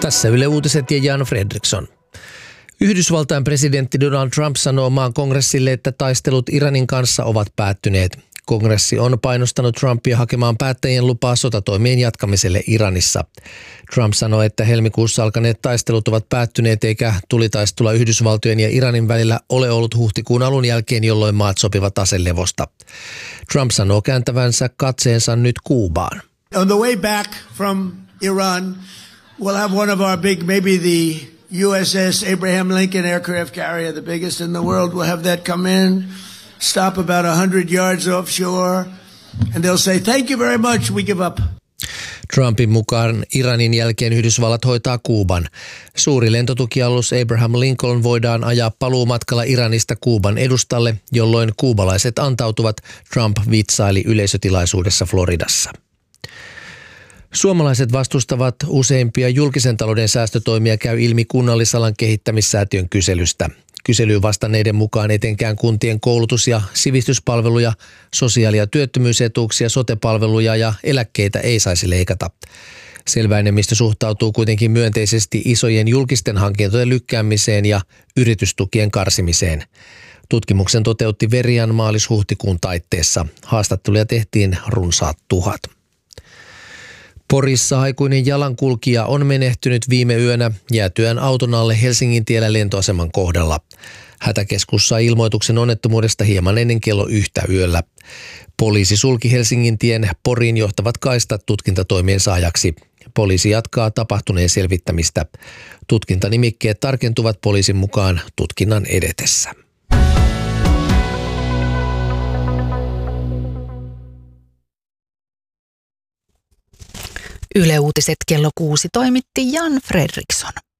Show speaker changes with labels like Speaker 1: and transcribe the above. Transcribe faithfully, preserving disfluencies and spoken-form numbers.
Speaker 1: Tässä Yle Uutiset ja Jan Fredriksson. Yhdysvaltain presidentti Donald Trump sanoo maan kongressille, että taistelut Iranin kanssa ovat päättyneet. Kongressi on painostanut Trumpia hakemaan päättäjien lupaa sotatoimien jatkamiselle Iranissa. Trump sanoi, että helmikuussa alkaneet taistelut ovat päättyneet eikä tulitaistella Yhdysvaltojen ja Iranin välillä ole ollut huhtikuun alun jälkeen, jolloin maat sopivat aselevosta. Trump sanoo kääntävänsä katseensa nyt Kuubaan.
Speaker 2: On the way back from Iran, we'll have one of our big, maybe the U S S Abraham Lincoln aircraft carrier, the biggest in the world. We'll have that come in, stop about one hundred yards offshore, and they'll say, thank you very much, we give up.
Speaker 1: Trumpin mukaan Iranin jälkeen Yhdysvallat hoitaa Kuuban. Suuri lentotukialus Abraham Lincoln voidaan ajaa paluumatkalla Iranista Kuuban edustalle, jolloin kuubalaiset antautuvat, Trump vitsaili yleisötilaisuudessa Floridassa. Suomalaiset vastustavat useimpia julkisen talouden säästötoimia, käy ilmi Kunnallisalan kehittämissäätiön kyselystä. Kyselyyn vastanneiden mukaan etenkään kuntien koulutus- ja sivistyspalveluja, sosiaali- ja työttömyysetuuksia, sote-palveluja ja eläkkeitä ei saisi leikata. Selvä enemmistö suhtautuu kuitenkin myönteisesti isojen julkisten hankintojen lykkäämiseen ja yritystukien karsimiseen. Tutkimuksen toteutti Verian maalis-huhtikuun taitteessa. Haastatteluja tehtiin runsaat tuhat. Porissa aikuinen jalankulkija on menehtynyt viime yönä jäätyään auton alle Helsingin tiellä lentoaseman kohdalla. Hätäkeskus sai ilmoituksen onnettomuudesta hieman ennen kello yhtä yöllä. Poliisi sulki Helsingin tien Poriin johtavat kaistat tutkintatoimien saajaksi. Poliisi jatkaa tapahtuneen selvittämistä. Tutkintanimikkeet tarkentuvat poliisin mukaan tutkinnan edetessä.
Speaker 3: Yle Uutiset kello kuusi toimitti Jan Fredriksson.